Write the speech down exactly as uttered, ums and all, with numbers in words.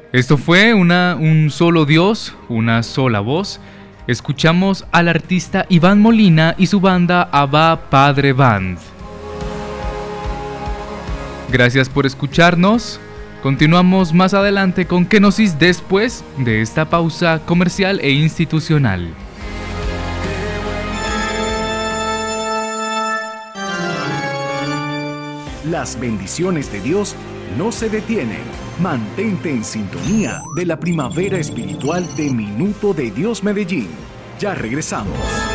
Esto fue una, un solo Dios, una sola voz. Escuchamos al artista Iván Molina y su banda Abba Padre Band. Gracias por escucharnos. Continuamos más adelante con Kenosis después de esta pausa comercial e institucional. Las bendiciones de Dios no se detienen. Mantente en sintonía de la primavera espiritual de Minuto de Dios Medellín. Ya regresamos.